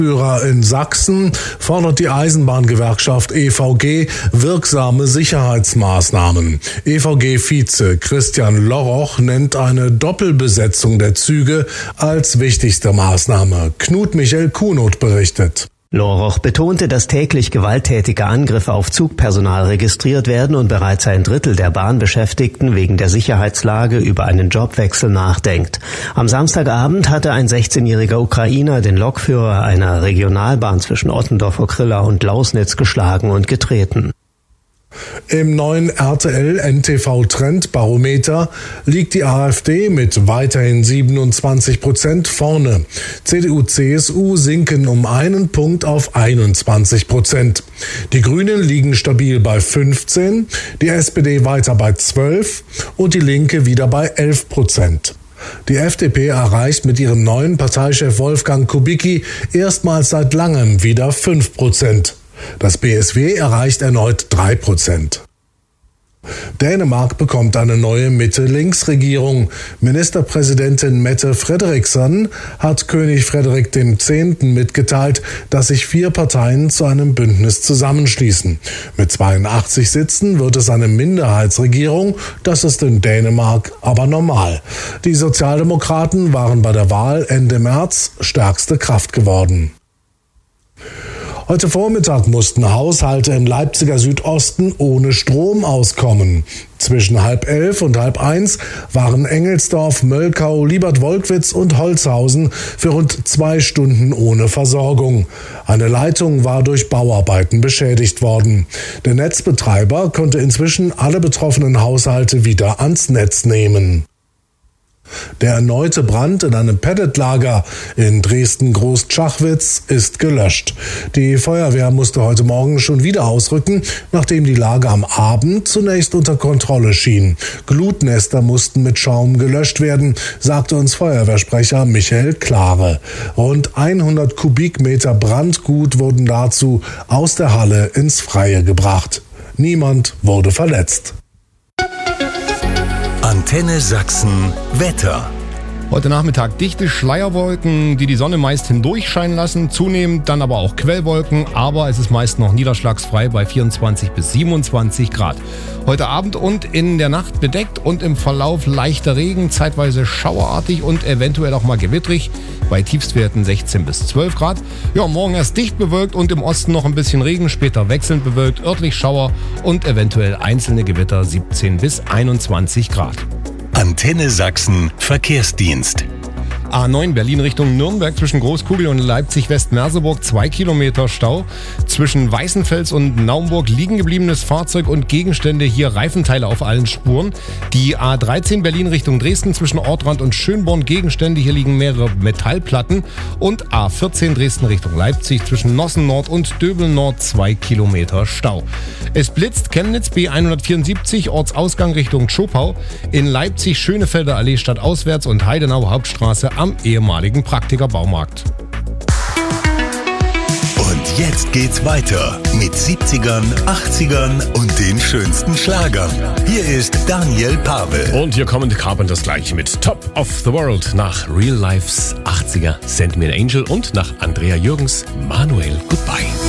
In Sachsen fordert die Eisenbahngewerkschaft EVG wirksame Sicherheitsmaßnahmen. EVG-Vize Christian Loroch nennt eine Doppelbesetzung der Züge als wichtigste Maßnahme. Knut Michael Kuhnot berichtet. Loroch betonte, dass täglich gewalttätige Angriffe auf Zugpersonal registriert werden und bereits ein Drittel der Bahnbeschäftigten wegen der Sicherheitslage über einen Jobwechsel nachdenkt. Am Samstagabend hatte ein 16-jähriger Ukrainer den Lokführer einer Regionalbahn zwischen Ottendorf-Okrilla und Lausnitz geschlagen und getreten. Im neuen RTL-NTV-Trendbarometer liegt die AfD mit weiterhin 27% vorne. CDU, CSU sinken um einen Punkt auf 21%. Die Grünen liegen stabil bei 15%, die SPD weiter bei 12% und die Linke wieder bei 11%. Die FDP erreicht mit ihrem neuen Parteichef Wolfgang Kubicki erstmals seit langem wieder 5%. Das BSW erreicht erneut 3%. Dänemark bekommt eine neue Mitte-Links-Regierung. Ministerpräsidentin Mette Frederiksen hat König Frederik X. mitgeteilt, dass sich 4 Parteien zu einem Bündnis zusammenschließen. Mit 82 Sitzen wird es eine Minderheitsregierung. Das ist in Dänemark aber normal. Die Sozialdemokraten waren bei der Wahl Ende März stärkste Kraft geworden. Heute Vormittag mussten Haushalte im Leipziger Südosten ohne Strom auskommen. Zwischen 10:30 und 10:30 waren Engelsdorf, Möllkau, Liebert-Wolkwitz und Holzhausen für rund 2 Stunden ohne Versorgung. Eine Leitung war durch Bauarbeiten beschädigt worden. Der Netzbetreiber konnte inzwischen alle betroffenen Haushalte wieder ans Netz nehmen. Der erneute Brand in einem Pelletlager in Dresden-Groß-Tschachwitz ist gelöscht. Die Feuerwehr musste heute Morgen schon wieder ausrücken, nachdem die Lage am Abend zunächst unter Kontrolle schien. Glutnester mussten mit Schaum gelöscht werden, sagte uns Feuerwehrsprecher Michael Klare. Rund 100 Kubikmeter Brandgut wurden dazu aus der Halle ins Freie gebracht. Niemand wurde verletzt. Antenne Sachsen Wetter. Heute Nachmittag dichte Schleierwolken, die Sonne meist hindurchscheinen lassen, zunehmend dann aber auch Quellwolken, aber es ist meist noch niederschlagsfrei bei 24 bis 27 Grad. Heute Abend und in der Nacht bedeckt und im Verlauf leichter Regen, zeitweise schauerartig und eventuell auch mal gewittrig, bei Tiefstwerten 16 bis 12 Grad. Ja, morgen erst dicht bewölkt und im Osten noch ein bisschen Regen, später wechselnd bewölkt, örtlich Schauer und eventuell einzelne Gewitter 17 bis 21 Grad. Antenne Sachsen Verkehrsdienst. A9 Berlin Richtung Nürnberg zwischen Großkugel und Leipzig-West-Merseburg 2 Kilometer Stau. Zwischen Weißenfels und Naumburg liegen gebliebenes Fahrzeug und Gegenstände, hier Reifenteile auf allen Spuren. Die A13 Berlin Richtung Dresden zwischen Ortrand und Schönborn Gegenstände, hier liegen mehrere Metallplatten. Und A14 Dresden Richtung Leipzig zwischen Nossen Nord und Döbel Nord 2 Kilometer Stau. Es blitzt Chemnitz B174 Ortsausgang Richtung Zschopau. In Leipzig Schönefelder Allee stadtauswärts und Heidenau Hauptstraße am ehemaligen Praktiker Baumarkt. Und jetzt geht's weiter mit 70ern, 80ern und den schönsten Schlagern. Hier ist Daniel Pavel. Und hier kommen die Carpenters gleich mit Top of the World nach Real Life's 80er Send Me an Angel und nach Andrea Jürgens Manuel Goodbye.